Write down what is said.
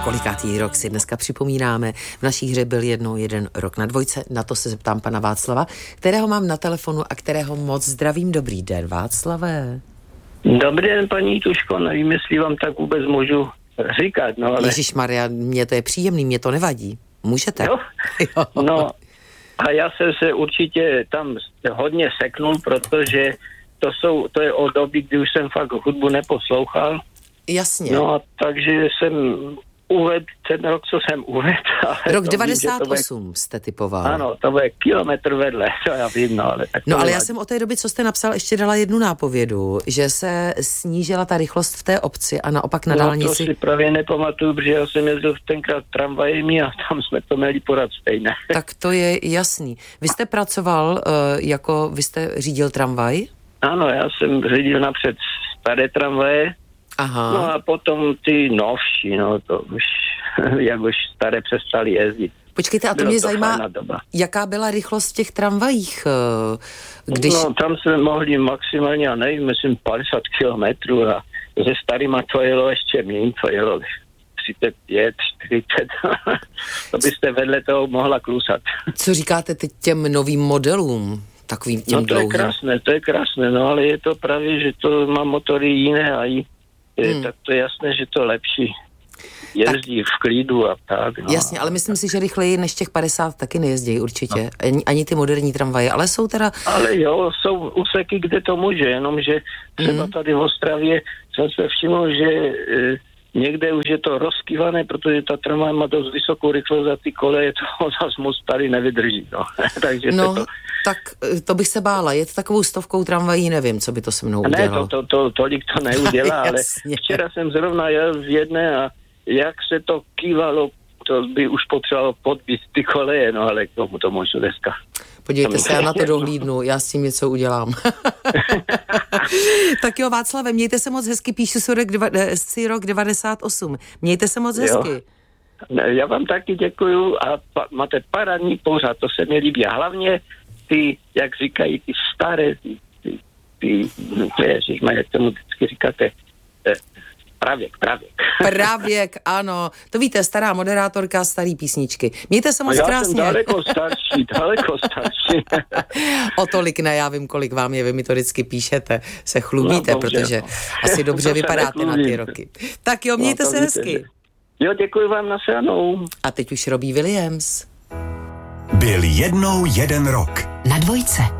kolikátý rok si dneska připomínáme. V naší hře byl jednou jeden rok na dvojce. Na to se zeptám pana Václava, kterého mám na telefonu a kterého moc zdravím. Dobrý den, Václavé. Dobrý den, paní Tuško, nevím, jestli vám tak vůbec můžu říkat, no ale... Ježišmarja, mně to je příjemný, mně to nevadí. Můžete? Jo? Jo. No, a já jsem se určitě tam hodně seknul, protože to je od doby, kdy už jsem fakt hudbu neposlouchal. Jasně. No a takže jsem uvedl ten rok, co jsem uvedl. Rok 98 jste typoval. Ano, to bude kilometr vedle, to já vím, no ale... Tak no ale já jsem o té doby, co jste napsal, ještě dala jednu nápovědu, že se snížila ta rychlost v té obci a naopak na dálnici... No to si právě nepamatuju, protože já jsem jezdil tenkrát tramvajemi a tam jsme to měli pořád stejné. Tak to je jasný. Vy jste pracoval vy jste řídil tramvaj? Ano, já jsem řídil napřed staré tramvaje. Aha. No a potom ty novší, no to už, jak už staré přestali jezdit. Počkejte, a to mě zajímá, jaká byla rychlost v těch tramvajích? Když... No, tam jsme mohli maximálně, já nevím, myslím 50 kilometrů a se starýma to jelo ještě méně, to jelo 35, 40, to byste vedle toho mohla klusat. Co říkáte teď těm novým modelům? Takovým těm dlouhým? To je krásné, no ale je to právě, že to má motory jiné a tak to je jasné, že to lepší. Jezdí v klidu a tak. No. Jasně, ale myslím si, že rychleji než těch 50 taky nejezdí určitě. No. Ani ty moderní tramvaje, ale jsou teda... Ale jo, jsou úseky, kde to může, jenomže třeba tady v Ostravě jsem se všiml, že někde už je to rozkývané, protože ta tramvaj má dost vysokou rychlost a ty koleje to zase moc tady nevydrží. No. Takže tak to bych se bála. Jet takovou stovkou tramvají, nevím, co by to se mnou udělalo. Ne, tolik to neudělá, ale včera jsem zrovna jel v jedné a jak se to kývalo, to by už potřebovalo podbít ty koleje, no ale k tomu to můžu dneska. Podívejte se, já na to dohlídnu, já s tím něco udělám. Tak jo, Václave, mějte se moc hezky, píšu si rok 98. Mějte se moc hezky. Já vám taky děkuju a máte parádní pořad, to se mi líbí. A hlavně ty, jak říkají, ty staré, jak tomu vždycky říkáte, Pravěk, ano. To víte, stará moderátorka, starý písničky. Mějte se moc krásně. Já jsem daleko starší. O tolik ne, já vím, kolik vám je, vy mi to vždycky píšete, se chlubíte, protože asi dobře vypadáte na ty roky. Tak jo, mějte se hezky. Jo, děkuji vám, nashledanou. A teď už Robbie Williams. Byl jednou jeden rok. Na dvojce.